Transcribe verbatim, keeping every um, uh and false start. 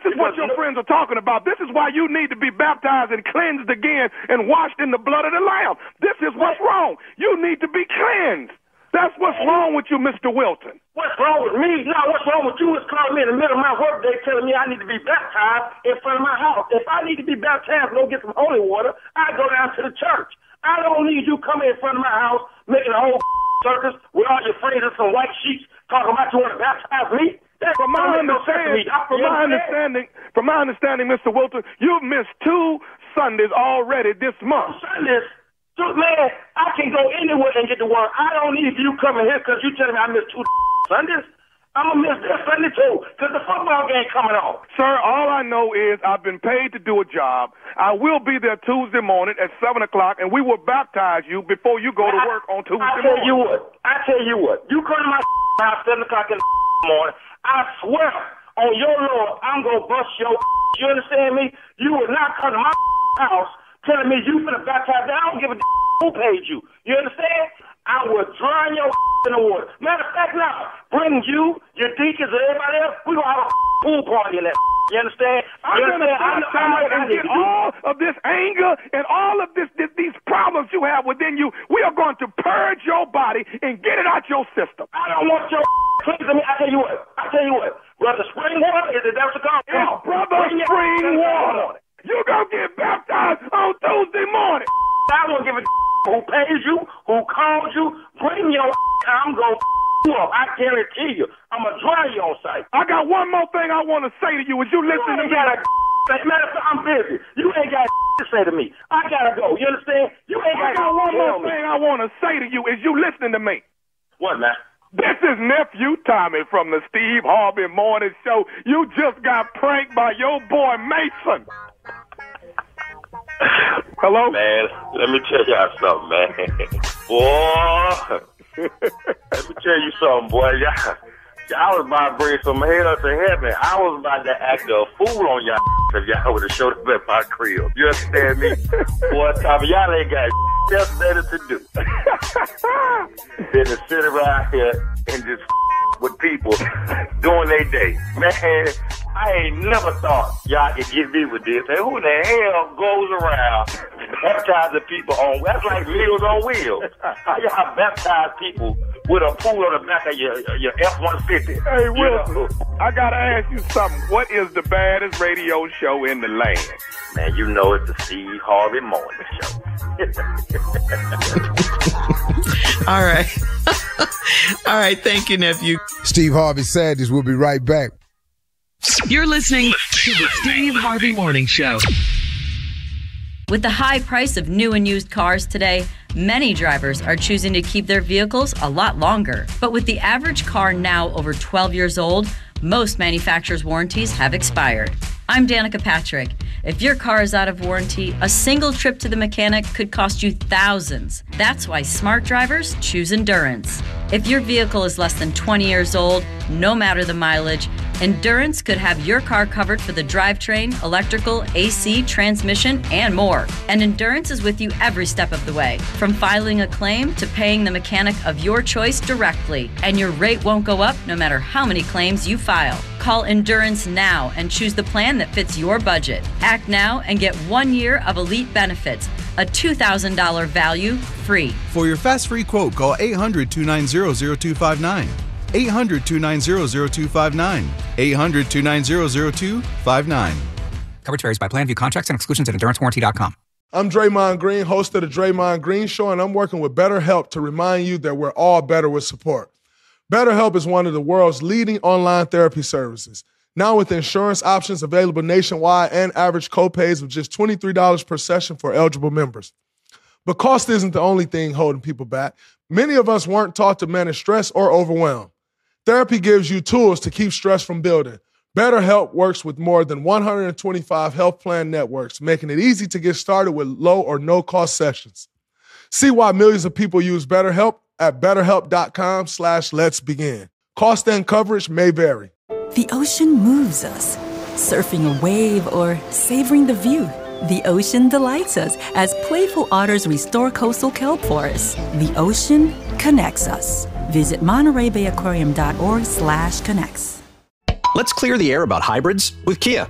This is what your friends are talking about. This is why you need to be baptized and cleansed again and washed in the blood of the Lamb. This is what's wrong. You need to be cleansed. That's what's wrong with you, Mister Wilton. What's wrong with me? No, what's wrong with you is calling me in the middle of my workday telling me I need to be baptized in front of my house. If I need to be baptized and go get some holy water, I go down to the church. I don't need you coming in front of my house making a whole circus with all your friends and some white sheets talking about you want to baptize me. That's from my understanding, from my understanding, from my understanding, Mister Wilton, you've missed two Sundays already this month. Sundays? So, man, I can go anywhere and get to work. I don't need you coming here because you telling me I missed two Sundays. I'm going to miss this Sunday, too, because the football game coming on. Sir, all I know is I've been paid to do a job. I will be there Tuesday morning at seven o'clock, and we will baptize you before you go to I, work on Tuesday I tell morning. you what. I tell you what. You come to my house at seven o'clock in the morning, I swear on your Lord, I'm going to bust your You understand me? You will not come to my house telling me you finna baptize me. I don't give a who paid you. You understand? I will drown your in the water. Matter of fact, now, bring you, your deacons, and everybody else. We gonna have a pool party in that. You understand? I'm you gonna baptize and get all of this anger and all of this, this these problems you have within you. We are going to purge your body and get it out your system. I don't want your cleansing me. I tell you what. I tell you what. Brother Spring Water, is it that's what called? It's Brother Spring Water. You gonna get baptized on Tuesday morning. I don't give a who pays you, who called you. Bring your I'm gonna you up. I guarantee you. I'm gonna dry you on site. I got one more thing I want to say to you. As you listen to me, matter of fact, I'm busy. You ain't got to say to me. I gotta go. You understand? You ain't I got got one more me. thing I want to say to you. As you listening to me. What, man? This is Nephew Tommy from the Steve Harvey Morning Show. You just got pranked by your boy Mason. Hello? Man, let me tell y'all something, man. Boy, let me tell you something, boy. Y'all, y'all was about to bring some hell to heaven. I was about to act a fool on y'all if y'all would have showed up at my crib. You understand me? Boy, Tommy, y'all ain't got else better to do than to sit around here and just with people doing their day. Man, I ain't never thought y'all could get me with this. And who the hell goes around baptizing people on, that's like Meals on Wheels. How y'all baptize people with a pool on the back of your your F one fifty? Hey, Wilson, you know? I gotta ask you something. What is the baddest radio show in the land? Man, you know it's the Steve Harvey Morning Show. All right. All right. Thank you, nephew. Steve Harvey Sanders will be right back. You're listening to the Steve Harvey Morning Show. With the high price of new and used cars today, many drivers are choosing to keep their vehicles a lot longer. But with the average car now over twelve years old, most manufacturers' warranties have expired. I'm Danica Patrick. If your car is out of warranty, a single trip to the mechanic could cost you thousands. That's why smart drivers choose Endurance. If your vehicle is less than twenty years old, no matter the mileage, Endurance could have your car covered for the drivetrain, electrical, A C, transmission, and more. And Endurance is with you every step of the way, from filing a claim to paying the mechanic of your choice directly. And your rate won't go up no matter how many claims you file. Call Endurance now and choose the plan that fits your budget. Act now and get one year of elite benefits, a two thousand dollars value free. For your fast free quote, call eight hundred, two nine zero, zero two five nine. eight hundred, two nine zero, zero two five nine. eight hundred, two nine zero, zero two five nine. Coverage varies by plan. View contracts and exclusions at endurance warranty dot com. I'm Draymond Green, host of the Draymond Green Show, and I'm working with BetterHelp to remind you that we're all better with support. BetterHelp is one of the world's leading online therapy services. Now with insurance options available nationwide and average copays of just twenty-three dollars per session for eligible members. But cost isn't the only thing holding people back. Many of us weren't taught to manage stress or overwhelm. Therapy gives you tools to keep stress from building. BetterHelp works with more than one hundred twenty-five health plan networks, making it easy to get started with low or no-cost sessions. See why millions of people use BetterHelp at betterhelp.com slash let's begin. Cost and coverage may vary. The ocean moves us. Surfing a wave or savoring the view. The ocean delights us as playful otters restore coastal kelp forests. The ocean connects us. Visit Monterey Bay Aquarium dot org slash connects. Let's clear the air about hybrids with Kia.